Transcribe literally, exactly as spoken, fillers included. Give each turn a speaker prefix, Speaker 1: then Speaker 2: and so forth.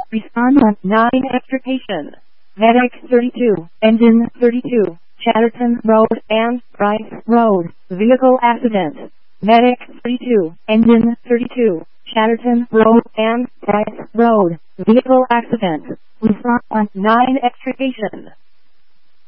Speaker 1: Respond on nine extrication. Medic thirty-two, Engine thirty-two, Chatterton Road and Bryce Road, vehicle accident. Medic thirty-two, Engine thirty-two, Chatterton Road and Bryce Road, vehicle accident. Respond on nine extrication.